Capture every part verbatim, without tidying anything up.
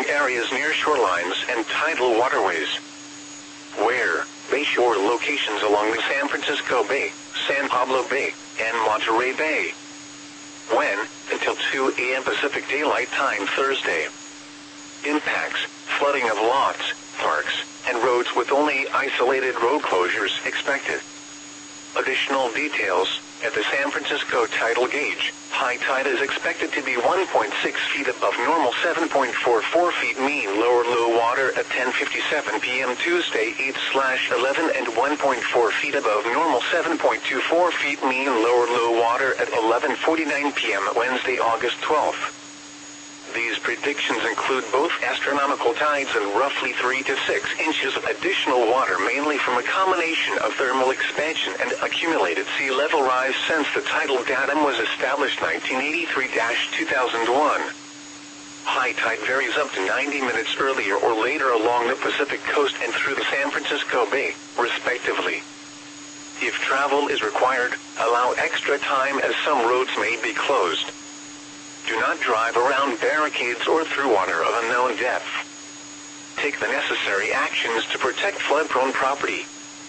areas near shorelines and tidal waterways. Where? Bayshore locations along the San Francisco Bay, San Pablo Bay, and Monterey Bay. When? Until two A M Pacific Daylight Time Thursday. Impacts: flooding of lots, parks, and roads with only isolated road closures expected. Additional details: at the San Francisco tidal gauge, high tide is expected to be one point six feet above normal, seven point four four feet mean lower low water at ten fifty-seven p m Tuesday, eight eleven, and one point four feet above normal, seven point two four feet mean lower low water at eleven forty-nine p m Wednesday, August twelfth. These predictions include both astronomical tides and roughly three to six inches of additional water, mainly from a combination of thermal expansion and accumulated sea level rise since the tidal datum was established nineteen eighty-three to two thousand one. High tide varies up to ninety minutes earlier or later along the Pacific coast and through the San Francisco Bay, respectively. If travel is required, allow extra time as some roads may be closed. Do not drive around barricades or through water of unknown depth. Take the necessary actions to protect flood-prone property.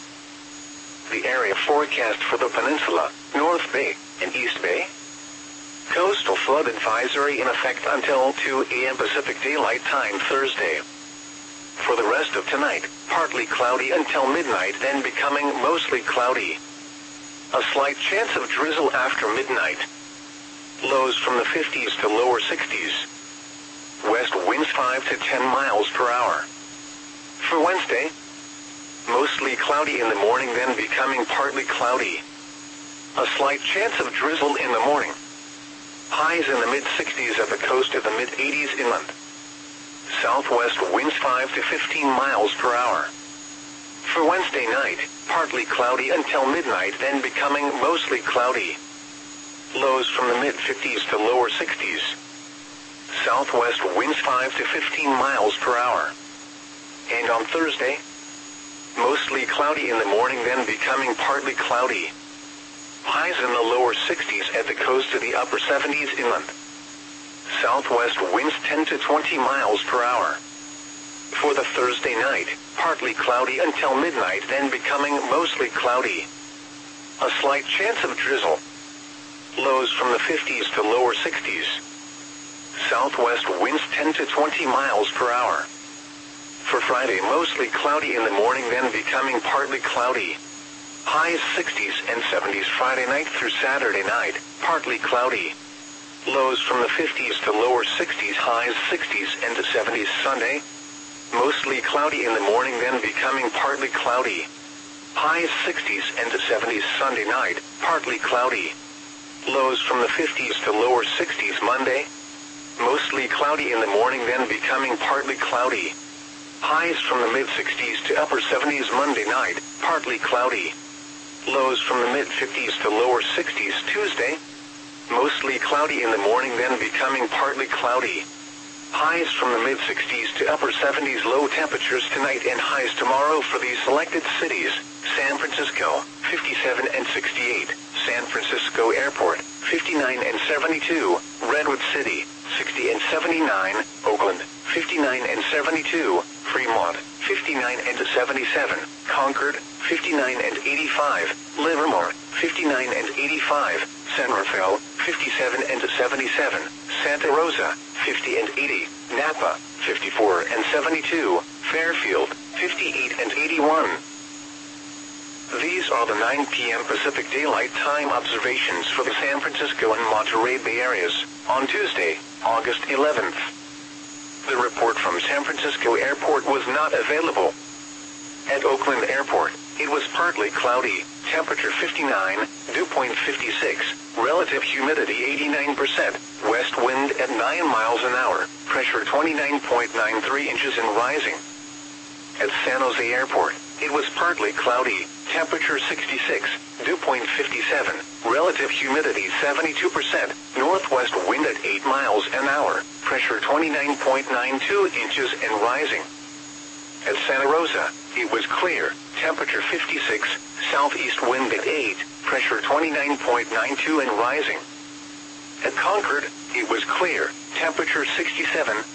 The area forecast for the peninsula, North Bay, and East Bay. Coastal flood advisory in effect until two A M Pacific Daylight Time Thursday. For the rest of tonight, partly cloudy until midnight, then becoming mostly cloudy. A slight chance of drizzle after midnight. Lows from the fifties to lower sixties. West winds five to ten miles per hour. For Wednesday, mostly cloudy in the morning, then becoming partly cloudy. A slight chance of drizzle in the morning. Highs in the mid-sixties at the coast, at the mid-eighties inland. Southwest winds five to fifteen miles per hour. For Wednesday night, partly cloudy until midnight, then becoming mostly cloudy. Lows from the mid-fifties to lower sixties. Southwest winds five to fifteen miles per hour. And on Thursday, mostly cloudy in the morning, then becoming partly cloudy. Highs in the lower sixties at the coast to the upper seventies inland. Southwest winds ten to twenty miles per hour. For the Thursday night, partly cloudy until midnight, then becoming mostly cloudy. A slight chance of drizzle. Lows from the fifties to lower sixties. Southwest winds ten to twenty miles per hour. For Friday, mostly cloudy in the morning, then becoming partly cloudy. Highs sixties and seventies Friday night through Saturday night, partly cloudy. Lows from the fifties to lower sixties, highs sixties and seventies Sunday. Mostly cloudy in the morning, then becoming partly cloudy. Highs sixties and seventies Sunday night, partly cloudy. Lows from the fifties to lower sixties Monday. Mostly cloudy in the morning, then becoming partly cloudy. Highs from the mid-sixties to upper seventies Monday night, partly cloudy. Lows from the mid-fifties to lower sixties Tuesday. Mostly cloudy in the morning, then becoming partly cloudy. Highs from the mid-sixties to upper seventies. Low temperatures tonight and highs tomorrow for these selected cities: San Francisco, fifty-seven and sixty-eight, San Francisco Airport, fifty-nine and seventy-two, Redwood City, sixty and seventy-nine, Oakland, fifty-nine and seventy-two, Fremont, fifty-nine and seventy-seven, Concord, fifty-nine and eighty-five, Livermore, fifty-nine and eighty-five, San Rafael, fifty-seven and seventy-seven, Santa Rosa, fifty and eighty, Napa, fifty-four and seventy-two, Fairfield, fifty-eight and eighty-one. These are the nine p m Pacific Daylight Time observations for the San Francisco and Monterey Bay areas on Tuesday, August eleventh. The report from San Francisco Airport was not available. At Oakland Airport, it was partly cloudy, temperature fifty-nine, dew point fifty-six, relative humidity eighty-nine percent, west wind at nine miles an hour, pressure twenty-nine point nine three inches and rising. At San Jose Airport, it was partly cloudy, temperature sixty-six, dew point fifty-seven, relative humidity seventy-two percent, northwest wind at eight miles an hour, pressure twenty-nine point nine two inches and rising. At Santa Rosa, it was clear, temperature fifty-six, southeast wind at eight, pressure twenty-nine point nine two and rising. At Concord, it was clear, temperature sixty-seven,